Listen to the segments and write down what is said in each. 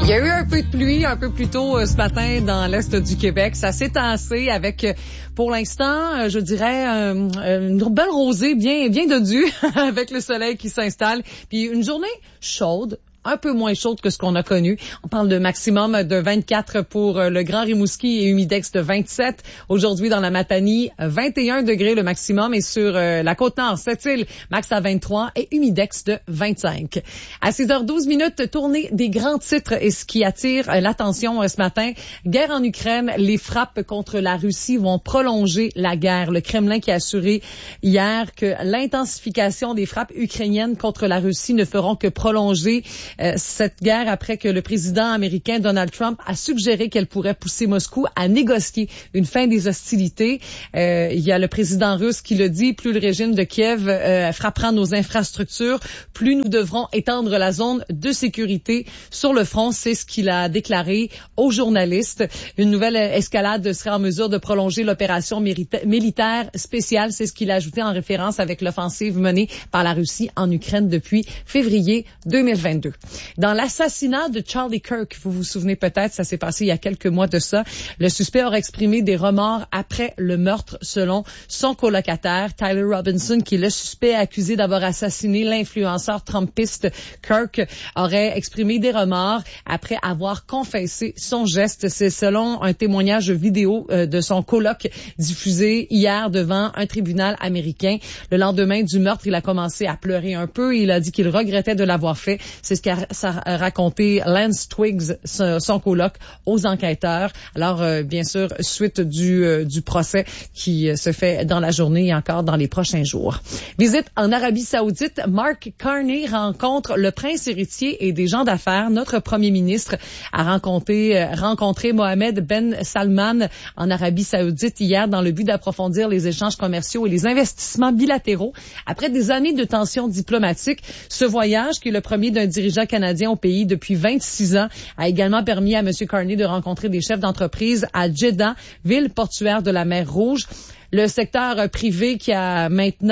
Il y a eu un peu de pluie un peu plus tôt ce matin dans l'est du Québec. Ça s'est tassé avec, pour l'instant, je dirais, une belle rosée bien dodue avec le soleil qui s'installe. Puis une journée chaude. Un peu moins chaude que ce qu'on a connu. On parle de maximum de 24 pour le Grand Rimouski et humidex de 27. Aujourd'hui, dans la Matanie, 21 degrés le maximum. Et sur la Côte-Nord, Sept-Îles, max à 23 et humidex de 25. À 6h12, tournée des grands titres et ce qui attire l'attention ce matin. Guerre en Ukraine, les frappes contre la Russie vont prolonger la guerre. Le Kremlin qui a assuré hier que l'intensification des frappes ukrainiennes contre la Russie ne feront que prolonger cette guerre après que le président américain Donald Trump a suggéré qu'elle pourrait pousser Moscou à négocier une fin des hostilités. Il y a le président russe qui le dit, plus le régime de Kiev frappera nos infrastructures, plus nous devrons étendre la zone de sécurité sur le front. C'est ce qu'il a déclaré aux journalistes. Une nouvelle escalade serait en mesure de prolonger l'opération militaire spéciale. C'est ce qu'il a ajouté en référence avec l'offensive menée par la Russie en Ukraine depuis février 2022. Dans l'assassinat de Charlie Kirk, vous vous souvenez peut-être, ça s'est passé il y a quelques mois de ça, le suspect aurait exprimé des remords après le meurtre selon son colocataire, Tyler Robinson, qui est le suspect accusé d'avoir assassiné l'influenceur trumpiste. Kirk aurait exprimé des remords après avoir confessé son geste. C'est selon un témoignage vidéo de son coloc diffusé hier devant un tribunal américain. Le lendemain du meurtre, il a commencé à pleurer un peu. Il a dit qu'il regrettait de l'avoir fait. C'est ce qu'a raconté Lance Twiggs, son coloc, aux enquêteurs. Alors, bien sûr, suite du procès qui se fait dans la journée et encore dans les prochains jours. Visite en Arabie Saoudite, Mark Carney rencontre le prince héritier et des gens d'affaires. Notre premier ministre a rencontré Mohamed Ben Salman en Arabie Saoudite hier dans le but d'approfondir les échanges commerciaux et les investissements bilatéraux. Après des années de tensions diplomatiques, ce voyage, qui est le premier d'un dirigeant canadien au pays depuis 26 ans, a également permis à M. Carney de rencontrer des chefs d'entreprise à Jeddah, ville portuaire de la mer Rouge. Le secteur privé qui a maintenu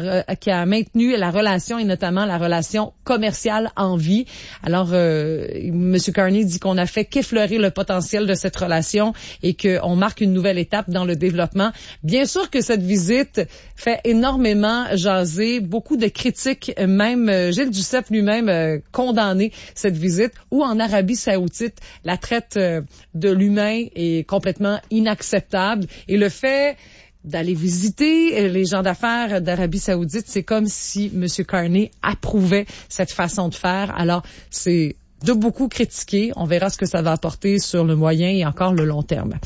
la relation et notamment la relation commerciale en vie. Alors, M. Carney dit qu'on a fait qu'effleurer le potentiel de cette relation et qu'on marque une nouvelle étape dans le développement. Bien sûr que cette visite fait énormément jaser, beaucoup de critiques, même Gilles Duceppe lui-même condamné cette visite, où en Arabie Saoudite, la traite de l'humain est complètement inacceptable et le fait d'aller visiter les gens d'affaires d'Arabie Saoudite, c'est comme si M. Carney approuvait cette façon de faire. Alors, c'est de beaucoup critiquer. On verra ce que ça va apporter sur le moyen et encore le long terme.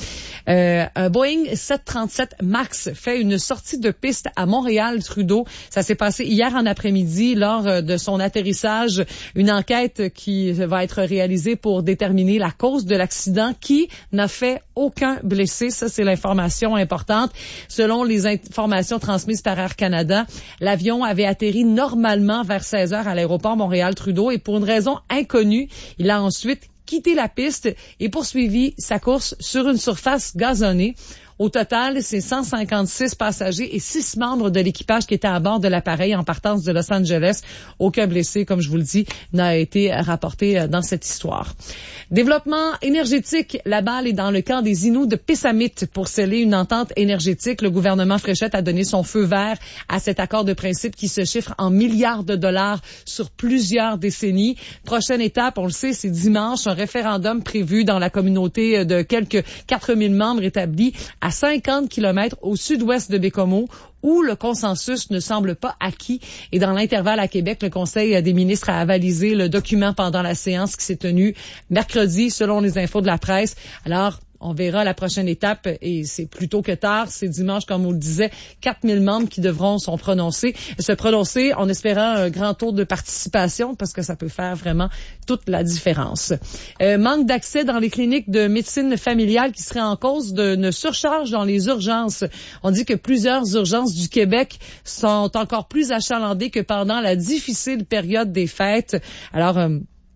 Un Boeing 737 MAX fait une sortie de piste à Montréal-Trudeau. Ça s'est passé hier en après-midi lors de son atterrissage. Une enquête qui va être réalisée pour déterminer la cause de l'accident qui n'a fait aucun blessé. Ça, c'est l'information importante. Selon les informations transmises par Air Canada, l'avion avait atterri normalement vers 16 heures à l'aéroport Montréal-Trudeau et pour une raison inconnue, il a ensuite quitté la piste et poursuivi sa course sur une surface gazonnée. Au total, c'est 156 passagers et 6 membres de l'équipage qui étaient à bord de l'appareil en partance de Los Angeles. Aucun blessé, comme je vous le dis, n'a été rapporté dans cette histoire. Développement énergétique. La balle est dans le camp des Inuits de Pessamit pour sceller une entente énergétique. Le gouvernement Fréchette a donné son feu vert à cet accord de principe qui se chiffre en milliards de dollars sur plusieurs décennies. Prochaine étape, on le sait, c'est dimanche, un référendum prévu dans la communauté de quelques 4000 membres établis à 50 kilomètres au sud-ouest de Bécomo, où le consensus ne semble pas acquis. Et dans l'intervalle à Québec, le Conseil des ministres a avalisé le document pendant la séance qui s'est tenue mercredi, selon les infos de la presse. Alors, on verra la prochaine étape et c'est plus tôt que tard. C'est dimanche, comme on le disait, 4000 membres qui devront se prononcer en espérant un grand taux de participation parce que ça peut faire vraiment toute la différence. Manque d'accès dans les cliniques de médecine familiale qui serait en cause d'une surcharge dans les urgences. On dit que plusieurs urgences du Québec sont encore plus achalandées que pendant la difficile période des fêtes. Alors,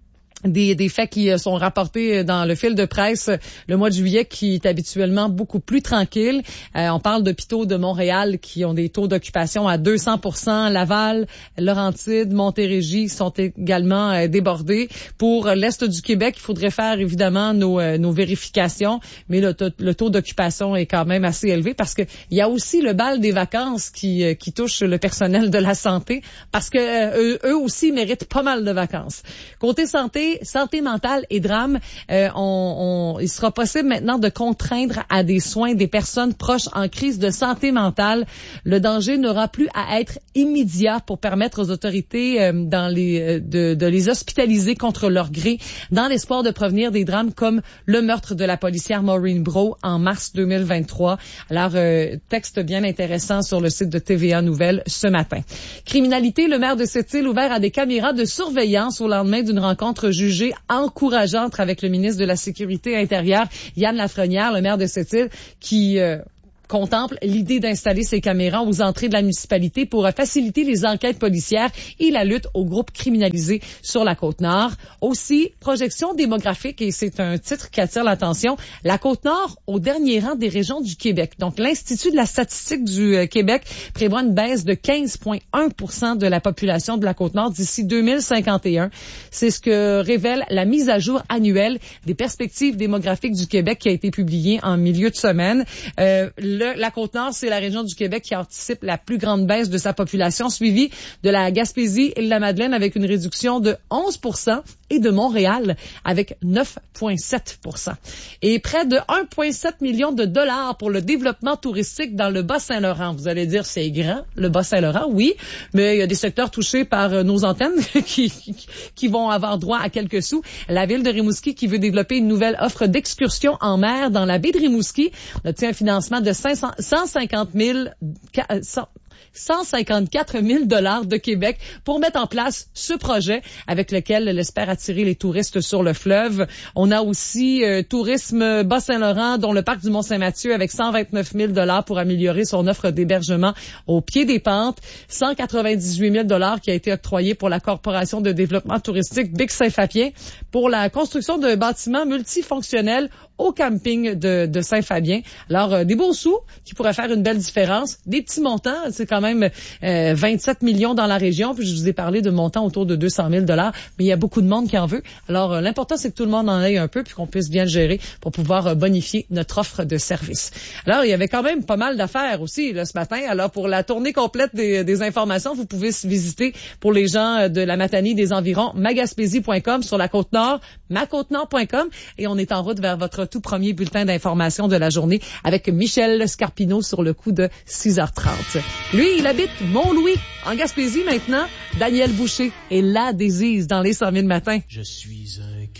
des faits qui sont rapportés dans le fil de presse le mois de juillet, qui est habituellement beaucoup plus tranquille. On parle d'hôpitaux de Montréal qui ont des taux d'occupation à 200%. Laval, Laurentides, Montérégie sont également débordés. Pour l'Est du Québec, il faudrait faire évidemment nos vérifications, mais le taux d'occupation est quand même assez élevé parce que il y a aussi le bal des vacances qui touche le personnel de la santé, parce que eux aussi méritent pas mal de vacances. Côté santé mentale et drame, il sera possible maintenant de contraindre à des soins des personnes proches en crise de santé mentale. Le danger n'aura plus à être immédiat pour permettre aux autorités de les hospitaliser contre leur gré, dans l'espoir de prévenir des drames comme le meurtre de la policière Maureen Brault en mars 2023. Alors, texte bien intéressant sur le site de TVA Nouvelles ce matin. Criminalité, le maire de Sept-Îles ouvert à des caméras de surveillance au lendemain d'une rencontre jugée encourageante avec le ministre de la Sécurité intérieure, Yann Lafrenière, le maire de Sept-Îles, qui contemple l'idée d'installer ces caméras aux entrées de la municipalité pour faciliter les enquêtes policières et la lutte aux groupes criminalisés sur la Côte-Nord. Aussi, projection démographique, et c'est un titre qui attire l'attention, la Côte-Nord au dernier rang des régions du Québec. Donc, l'Institut de la statistique du Québec prévoit une baisse de 15,1% de la population de la Côte-Nord d'ici 2051. C'est ce que révèle la mise à jour annuelle des perspectives démographiques du Québec qui a été publiée en milieu de semaine. La Côte-Nord, c'est la région du Québec qui anticipe la plus grande baisse de sa population, suivie de la Gaspésie et de la Madeleine avec une réduction de 11% et de Montréal avec 9,7%. Et près de 1,7 million de dollars pour le développement touristique dans le Bas-Saint-Laurent. Vous allez dire, c'est grand, le Bas-Saint-Laurent, oui, mais il y a des secteurs touchés par nos antennes qui vont avoir droit à quelques sous. La ville de Rimouski qui veut développer une nouvelle offre d'excursion en mer dans la baie de Rimouski. On obtient un financement de 154 000 dollars de Québec pour mettre en place ce projet avec lequel elle espère attirer les touristes sur le fleuve. On a aussi Tourisme Bas-Saint-Laurent, dont le parc du Mont-Saint-Mathieu, avec 129 000 dollars pour améliorer son offre d'hébergement au pied des pentes. 198 000 dollars qui a été octroyé pour la Corporation de développement touristique Bic-Saint-Fabien pour la construction d'un bâtiment multifonctionnel au camping de Saint-Fabien. Alors, des beaux sous qui pourraient faire une belle différence. Des petits montants, c'est quand même 27 millions dans la région. Puis je vous ai parlé de montants autour de 200 000 dollars, mais il y a beaucoup de monde qui en veut. Alors, l'important, c'est que tout le monde en ait un peu puis qu'on puisse bien le gérer pour pouvoir bonifier notre offre de service. Alors, il y avait quand même pas mal d'affaires aussi là, ce matin. Alors, pour la tournée complète des informations, vous pouvez visiter, pour les gens de la Matanie des environs, magaspésie.com, sur la Côte-Nord, macôtenord.com, et on est en route vers votre tout premier bulletin d'information de la journée avec Michel Scarpino sur le coup de 6h30. Lui, il habite Mont-Louis, en Gaspésie maintenant. Daniel Boucher est là des Ises dans les 100 000 matins. Je suis un